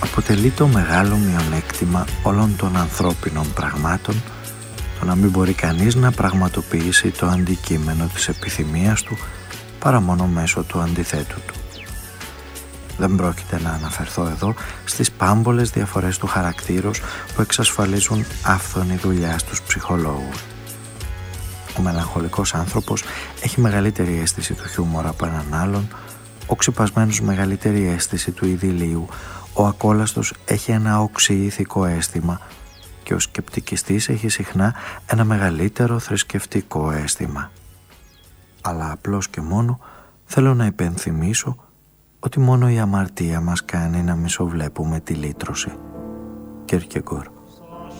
αποτελεί το μεγάλο μειονέκτημα όλων των ανθρώπινων πραγμάτων το να μην μπορεί κανείς να πραγματοποιήσει το αντικείμενο της επιθυμίας του παρά μόνο μέσω του αντιθέτου του. Δεν πρόκειται να αναφερθώ εδώ στις πάμπολες διαφορές του χαρακτήρους που εξασφαλίζουν άφθονη δουλειά στους ψυχολόγους. Ο μελαγχολικός άνθρωπος έχει μεγαλύτερη αίσθηση του χιούμορ από έναν άλλον, ο ξυπασμένος μεγαλύτερη αίσθηση του ειδηλίου, ο ακόλαστος έχει ένα οξυήθικο αίσθημα και ο σκεπτικιστής έχει συχνά ένα μεγαλύτερο θρησκευτικό αίσθημα. Αλλά απλώς και μόνο θέλω να υπενθυμίσω ότι μόνο η αμαρτία μας κάνει να μισοβλέπουμε τη λύτρωση. Κierkegaard.